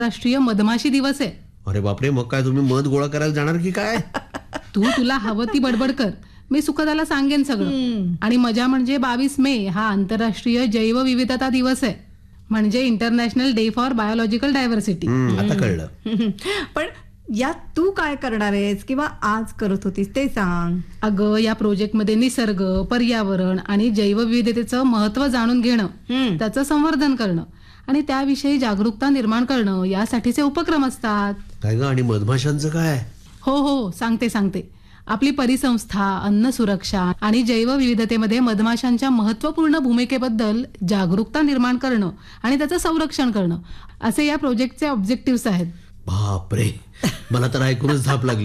राष्ट्रीय मधमाशी दिवस आहे. अरे बापरे, मग काय तुम्ही मध गोळा करायला जाणार की काय? तुला हवं ती बडबड कर, मी सुखदाला सांगेन सगळं. आणि मजा म्हणजे 22 मे हा आंतरराष्ट्रीय जैवविविधता दिवस आहे, म्हणजे international day for biological diversity. आता कळलं. पण यात तू काय करणार आहेस किंवा आज करत होतीस ते सांग. अगं, या प्रोजेक्टमध्ये निसर्ग, पर्यावरण आणि जैवविविधतेचं महत्व जाणून घेणं, त्याचं संवर्धन करणं आणि त्याविषयी जागरूकता निर्माण करणं यासाठीचे उपक्रम असतात. काय ग, आणि मधमाशांचं काय? हो, सांगते. आपली परिसंस्था अन्न सुरक्षा आणि जैवविविधतेमध्ये मधमाशांच्या महत्वपूर्ण भूमिकेबद्दल जागरूकता निर्माण करणं आणि त्याचं संरक्षण करणं असे या प्रोजेक्टचे ऑब्जेक्टिव्ह आहेत. बापरे, मला तर ऐकूनच धाप लागली.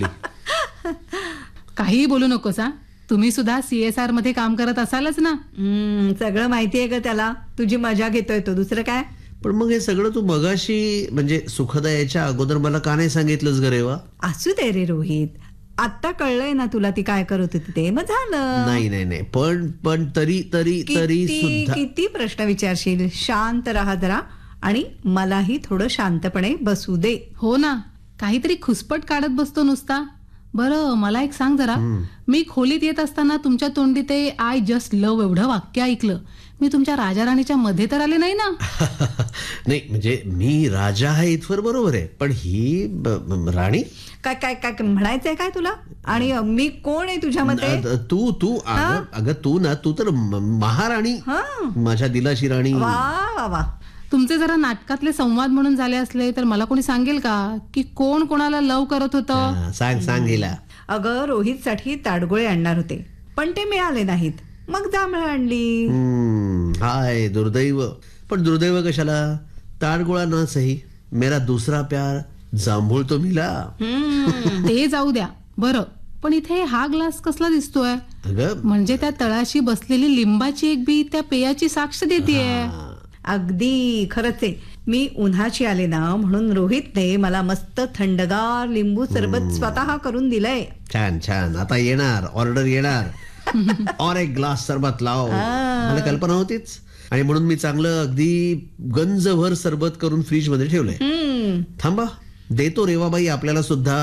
काहीही बोलू नकोस हा. तुम्ही सुद्धा CSR मध्ये काम करत असालच ना. सगळं माहिती आहे ग त्याला. तुझी मजा घेतोय तो, दुसरं काय. पण मग हे सगळं तू मगाशी म्हणजे सुखदा याच्या अगोदर मला का नाही सांगितलंस ग रेवा? असू दे रे रोहित, आता कळलंय ना तुला ती काय करत होती ते, मग झालं. नाही पण तरी सुद्धा किती प्रश्न विचारशील. शांत राहा जरा आणि मलाही थोडं शांतपणे बसू दे. हो ना, काहीतरी खुसपट काढत बसतो नुसता. बरं, मला एक सांग जरा, मी खोलीत येत असताना तुमच्या तोंडी ते आय जस्ट लव्ह एवढं वाक्य ऐकलं. मी तुमच्या राजा राणीच्या मध्ये तर आले नाही ना? नाही, म्हणजे मी राजा आहे इथवर बरोबर आहे, पण ही राणी. काय काय काय म्हणायचंय काय तुला? आणि मी कोण आहे तुझ्या मते? तू अगं तू तर महाराणी, माझ्या दिलाशी राणी. वा वा. तुमचे जरा नाटकातले संवाद म्हणून झाले असले तर मला कोणी सांगेल का की कोण कोणाला लव करत होतं? सांग गेला. अगं, रोहित साठी ताडगोळे आणणार होते पण ते मिळाले नाहीत, मग जांभळं आणली. हाय दुर्दैव. पण दुर्दैव कशाला, ताडगोळा ना सही, मेरा दूसरा प्यार जांभूळ तो मिला. ते जाऊ द्या. बरं, पण इथे हा ग्लास कसला दिसतोय? म्हणजे त्या तळाशी बसलेली लिंबाची एक बी त्या पेयाची साक्ष देतेय. अगदी खरंच आहे. मी उन्हाची आले ना म्हणून रोहितने मला मस्त थंडगार लिंबू सरबत स्वतः करून दिलंय. छान. आता येणार ऑर्डर येणार. और एक ग्लास सरबत लाव. मला कल्पना होतीच, आणि म्हणून मी चांगलं अगदी गंजभर सरबत करून फ्रीज मध्ये ठेवलंय. थांबा, देतो रेवाबाई आपल्याला सुद्धा.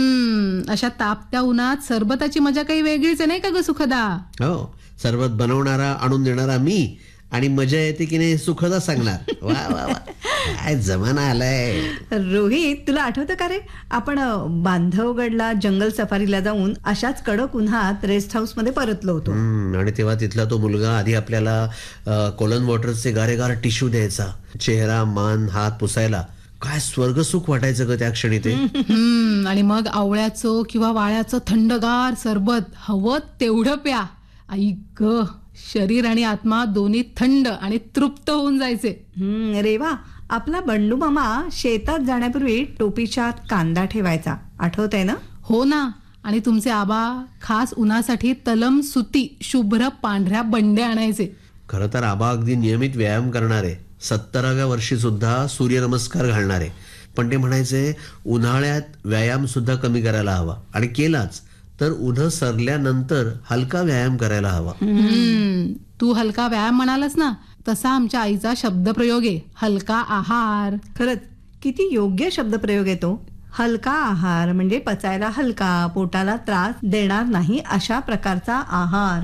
अशा तापत्या उन्हात सरबताची मजा काही वेगळीच आहे नाही का ग सुखदा? हो, सरबत बनवणारा, आणून देणारा मी, आणि मजा येते की नाही सुखदा सांगणार. वा काय जमाना आलाय. रोहित, तुला आठवतं का रे, आपण बांधवगडला जंगल सफारीला जाऊन अशाच कडक उन्हात रेस्ट हाऊस मध्ये परतलो होतो. आणि तेव्हा तिथला तो मुलगा आधी आपल्याला कोलन वॉटरचे गारेगार टिश्यू द्यायचा, चेहरा, मान, हात पुसायला. काय स्वर्ग सुख वाटायचं ग त्या क्षणी ते. आणि मग आवळ्याचं किंवा वाळ्याचं थंडगार सरबत हवं तेवढं प्या. आई ग, शरीर आणि आत्मा दोन्ही थंड आणि तृप्त होऊन जायचे. रेवा, आपला बंडू मामा शेतात जाण्यापूर्वी टोपीच्या आत कांदा ठेवायचा, आठवतंय ना? हो ना. आणि तुमचे आबा खास उन्हासाठी तलम सुती शुभ्र पांढऱ्या बंडे आणायचे. खरं तर आबा अगदी नियमित व्यायाम करणारे, 70व्या वर्षी सुद्धा सूर्यनमस्कार घालणारे. पण ते म्हणायचे उन्हाळ्यात व्यायाम सुद्धा कमी करायला हवा, आणि केलाच तर उन्ह सरल्यानंतर हलका व्यायाम करायला हवा. तू हलका व्यायाम म्हणालास ना, तसा आमच्या आईचा शब्दप्रयोग आहे, हलका आहार. खरंच किती योग्य शब्दप्रयोग आहे तो. हलका आहार म्हणजे पचायला हलका, पोटाला त्रास देणार नाही अशा प्रकारचा आहार.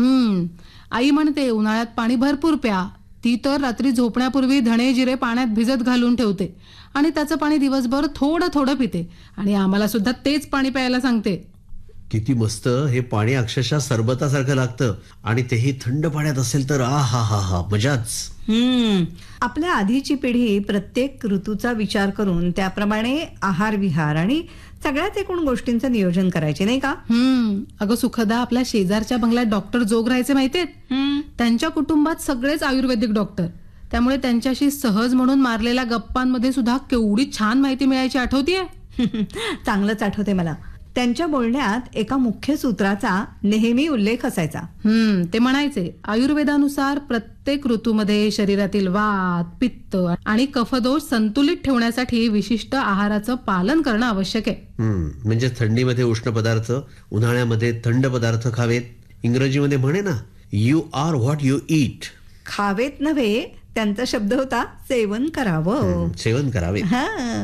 आई म्हणते उन्हाळ्यात पाणी भरपूर प्या. ती तर रात्री झोपण्यापूर्वी धणे जिरे पाण्यात भिजत घालून ठेवते आणि त्याचं पाणी दिवसभर थोडं थोडं पिते, आणि आम्हाला सुद्धा तेच पाणी प्यायला सांगते. किती मस्त. हे पाणी अक्षरशः सरबतासारखं लागतं, आणि तेही थंड पाण्यात असेल तर हा मजाच. आपल्या आधीची पिढी प्रत्येक ऋतूचा विचार करून त्याप्रमाणे आहार विहार आणि सगळ्याच एकूण गोष्टींचं नियोजन करायचे नाही का? अगं सुखदा, आपल्या शेजारच्या बंगल्यात डॉक्टर जोग राहायचे माहितीयेत? त्यांच्या कुटुंबात सगळेच आयुर्वेदिक डॉक्टर, त्यामुळे त्यांच्याशी सहज म्हणून मारलेल्या गप्पांमध्ये सुद्धा केवढी छान माहिती मिळायची, आठवतीये? चांगलंच आठवते मला. त्यांच्या बोलण्यात एका मुख्य सूत्राचा नेहमी उल्लेख असायचा. ते म्हणायचे आयुर्वेदानुसार प्रत्येक ऋतूमध्ये शरीरातील वात, पित्त आणि कफदोष संतुलित ठेवण्यासाठी विशिष्ट आहाराचं पालन करणं आवश्यक आहे. म्हणजे थंडीमध्ये उष्ण पदार्थ, उन्हाळ्यामध्ये थंड पदार्थ खावेत. इंग्रजीमध्ये म्हणे ना, you R what you eat. खावेत नव्हे त्यांचा शब्द होता सेवन करावं. सेवन करावे. हा